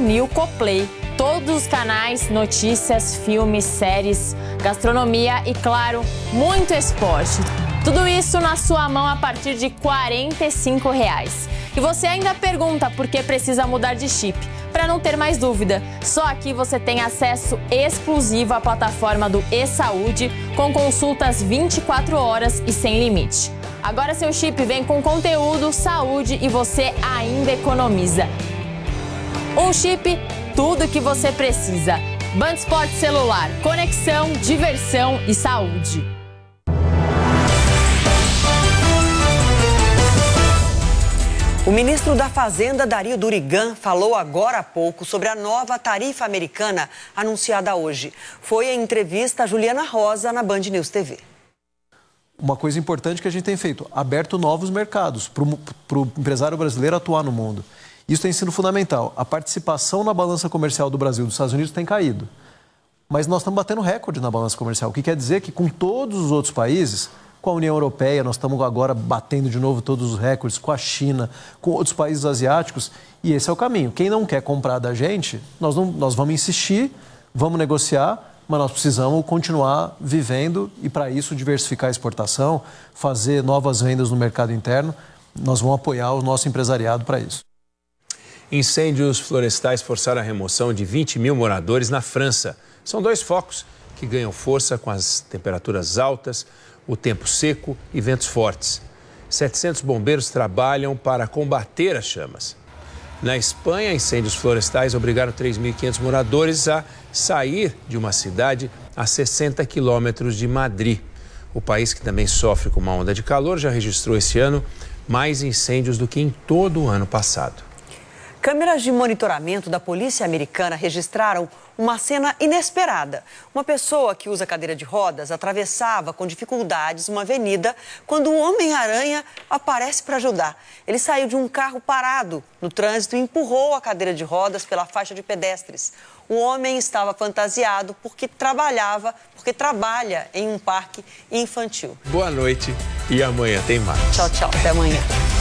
New Coplay. Todos os canais, notícias, filmes, séries, gastronomia e, claro, muito esporte. Tudo isso na sua mão a partir de R$ 45. E você ainda pergunta por que precisa mudar de chip. Para não ter mais dúvida, só aqui você tem acesso exclusivo à plataforma do eSaúde, com consultas 24 horas e sem limite. Agora seu chip vem com conteúdo, saúde e você ainda economiza. Um chip, tudo que você precisa. Band Sport Celular, conexão, diversão e saúde. O ministro da Fazenda, Dario Durigan, falou agora há pouco sobre a nova tarifa americana anunciada hoje. Foi em entrevista a Juliana Rosa na Band News TV. Uma coisa importante que a gente tem feito, aberto novos mercados para o empresário brasileiro atuar no mundo. Isso tem sido fundamental. A participação na balança comercial do Brasil e dos Estados Unidos tem caído. Mas nós estamos batendo recorde na balança comercial, o que quer dizer que com todos os outros países, com a União Europeia, nós estamos agora batendo de novo todos os recordes, com a China, com outros países asiáticos, e esse é o caminho. Quem não quer comprar da gente, nós vamos insistir, vamos negociar, mas nós precisamos continuar vivendo e, para isso, diversificar a exportação, fazer novas vendas no mercado interno. Nós vamos apoiar o nosso empresariado para isso. Incêndios florestais forçaram a remoção de 20 mil moradores na França. São dois focos que ganham força com as temperaturas altas, o tempo seco e ventos fortes. 700 bombeiros trabalham para combater as chamas. Na Espanha, incêndios florestais obrigaram 3.500 moradores a sair de uma cidade a 60 quilômetros de Madrid. O país, que também sofre com uma onda de calor, já registrou esse ano mais incêndios do que em todo o ano passado. Câmeras de monitoramento da polícia americana registraram uma cena inesperada. Uma pessoa que usa cadeira de rodas atravessava com dificuldades uma avenida quando um Homem-Aranha aparece para ajudar. Ele saiu de um carro parado no trânsito e empurrou a cadeira de rodas pela faixa de pedestres. O homem estava fantasiado porque trabalha em um parque infantil. Boa noite e amanhã tem mais. Tchau, tchau. Até amanhã.